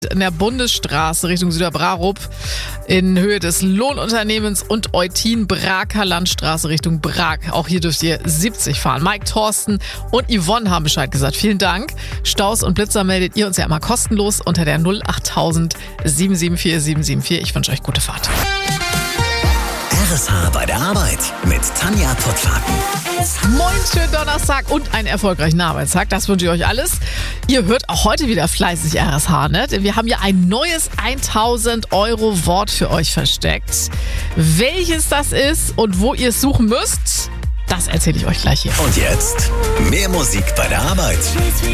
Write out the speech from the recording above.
in der Bundesstraße Richtung Süderbrarup in Höhe des Lohnunternehmens und Eutin-Braker Landstraße Richtung Brak. Auch hier dürft ihr 70 fahren. Mike, Thorsten und Yvonne haben Bescheid gesagt. Vielen Dank. Staus und Blitzer meldet ihr uns ja immer kostenlos unter der 08000 774 774. Ich wünsche euch gute Fahrt. RSH bei der Arbeit mit Tanja Pottlaken. Moin, schönen Donnerstag und einen erfolgreichen Arbeitstag. Das wünsche ich euch alles. Ihr hört auch heute wieder fleißig RSH, ne? Denn wir haben ja ein neues 1000 € Wort für euch versteckt. Welches das ist und wo ihr es suchen müsst, das erzähle ich euch gleich hier. Und jetzt mehr Musik bei der Arbeit.